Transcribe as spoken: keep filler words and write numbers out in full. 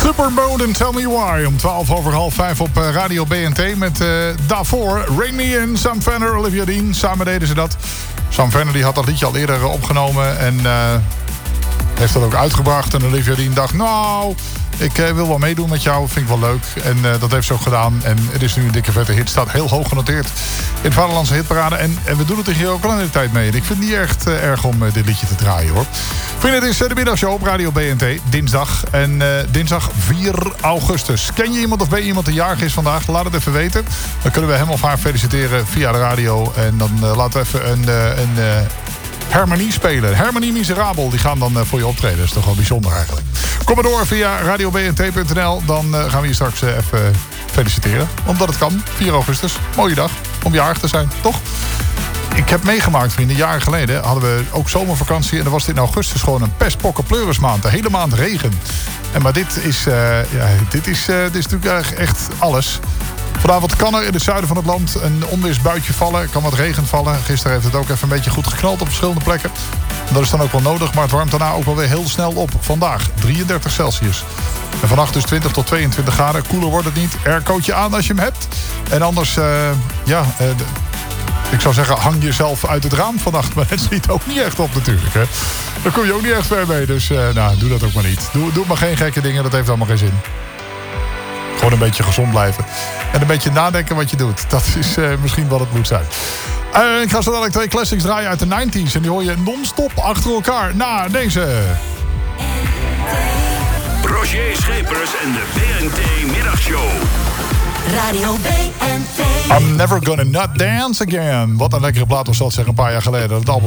Supermode and Tell Me Why. Om twaalf over half vijf op Radio B N T. Met uh, daarvoor Rain Me In, Sam Fender, Olivia Dean. Samen deden ze dat. Sam Fender die had dat liedje al eerder opgenomen. En uh, heeft dat ook uitgebracht. En Olivia Dean dacht, nou, ik uh, wil wel meedoen met jou. Vind ik wel leuk. En uh, dat heeft ze ook gedaan. En het is nu een dikke vette hit. Staat heel hoog genoteerd in het Vaderlandse hitparade. En, en we doen het er hier ook al een hele tijd mee. En ik vind het niet echt uh, erg om uh, dit liedje te draaien, hoor. Vrienden, het is uh, de middagshow op Radio B N T. Dinsdag. En uh, dinsdag vier augustus. Ken je iemand of ben je iemand die jarig is vandaag? Laat het even weten. Dan kunnen we hem of haar feliciteren via de radio. En dan uh, laten we even een... Uh, een uh, Harmonie spelen. Harmonie Miserabel. Die gaan dan uh, voor je optreden. Dat is toch wel bijzonder eigenlijk. Kom maar door via radio b n t punt n l. Dan uh, gaan we je straks uh, even uh, feliciteren. Omdat het kan. vier augustus. Mooie dag. Om jarig te zijn. Toch? Ik heb meegemaakt, vrienden. Jaren geleden hadden we ook zomervakantie. En dan was dit in augustus gewoon een pestpokkenpleurismaand. De hele maand regen. En maar dit is, uh, ja, dit is, uh, dit is natuurlijk echt alles. Vanavond kan er in het zuiden van het land een onweersbuitje vallen. Er kan wat regen vallen. Gisteren heeft het ook even een beetje goed geknald op verschillende plekken. Dat is dan ook wel nodig, maar het warmt daarna ook wel weer heel snel op. Vandaag drieëndertig Celsius. En vannacht dus twintig tot tweeëntwintig graden. Koeler wordt het niet. Aircootje aan als je hem hebt. En anders, uh, ja... Uh, de, ik zou zeggen, hang jezelf uit het raam vannacht. Maar het schiet ook niet echt op natuurlijk. Hè. Daar kom je ook niet echt ver mee. Dus uh, nou, doe dat ook maar niet. Doe, doe maar geen gekke dingen. Dat heeft allemaal geen zin. Gewoon een beetje gezond blijven. En een beetje nadenken wat je doet. Dat is uh, misschien wat het moet zijn. Uh, ik ga zo dadelijk twee classics draaien uit de negentig. En die hoor je non-stop achter elkaar na deze. Roger Schepers en de B N T Middagshow. Radio B N T. I'm never gonna not dance again. Wat een lekkere plaat was dat, zeg, een paar jaar geleden. Dat het album